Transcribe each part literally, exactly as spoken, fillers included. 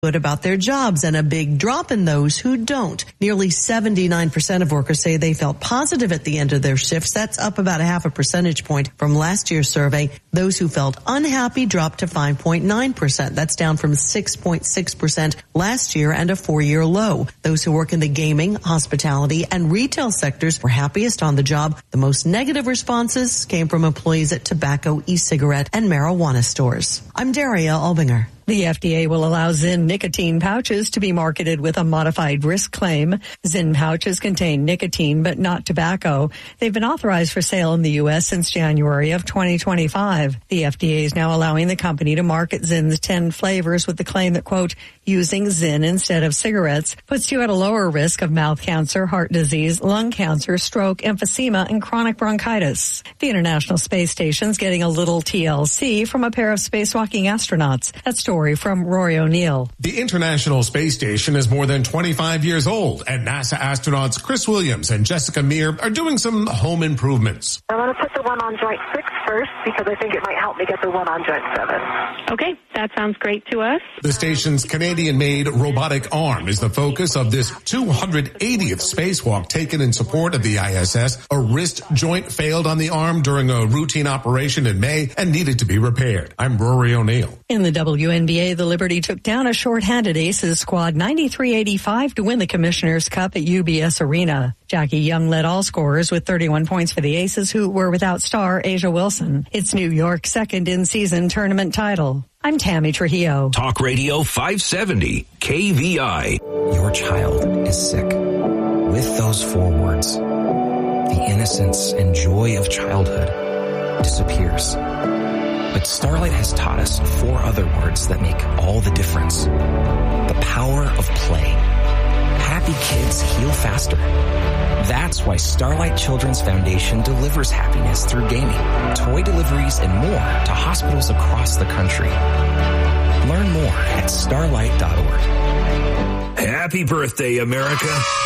good about their jobs and a big drop in those who don't. Nearly seventy-nine percent of workers say they felt positive at the end of their shifts. That's up about a half a percentage point from last year's survey. Those who felt unhappy dropped to five point nine percent. That's down from six point six percent last year and a four-year low. Those who work in the gaming, hospitality, and retail sectors were happiest on the job. The most negative responses came from employees at tobacco, e-cigarette, and marijuana stores. I'm Daria Albinger. The F D A will allow Zyn nicotine pouches to be marketed with a modified risk claim. Zyn pouches contain nicotine but not tobacco. They've been authorized for sale in the U S since January of twenty twenty-five. The F D A is now allowing the company to market Zyn's ten flavors with the claim that, quote, using Zyn instead of cigarettes puts you at a lower risk of mouth cancer, heart disease, lung cancer, stroke, emphysema, and chronic bronchitis. The International Space Station's getting a little T L C from a pair of spacewalking astronauts. That story from Rory O'Neill. The International Space Station is more than twenty-five years old, and NASA astronauts Chris Williams and Jessica Meir are doing some home improvements. I want to put the one on joint six first because I think it might help me get the one on joint seven. Okay, that sounds great to us. The station's Canadian-made robotic arm is the focus of this two hundred eightieth spacewalk taken in support of the I S S. A wrist joint failed on the arm during a routine operation in May and needed to be repaired. I'm Rory O'Neill. In the W N B A, the Liberty took down a shorthanded Aces squad ninety-three eighty-five to win the Commissioner's Cup at U B S Arena. Jackie Young led all scorers with thirty-one points for the Aces, who were without star Asia Wilson. It's New York's second in-season tournament title. I'm Tammy Trujillo. Talk Radio five seventy, K V I. Your child is sick. With those four words, the innocence and joy of childhood disappears. But Starlight has taught us four other words that make all the difference. The power of play. Happy kids heal faster. That's why Starlight Children's Foundation delivers happiness through gaming, toy deliveries, and more to hospitals across the country. Learn more at starlight dot org. Happy birthday, America.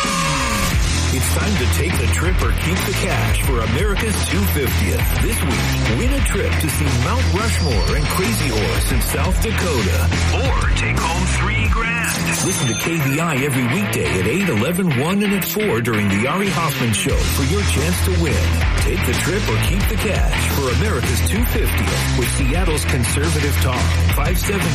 It's time to take the trip or keep the cash for America's two hundred fiftieth. This week, win a trip to see Mount Rushmore and Crazy Horse in South Dakota. Or take home three grand. Listen to K V I every weekday at eight, eleven, one, and at four during the Ari Hoffman Show for your chance to win. Take the trip or keep the cash for America's two hundred fiftieth with Seattle's conservative talk. five seventy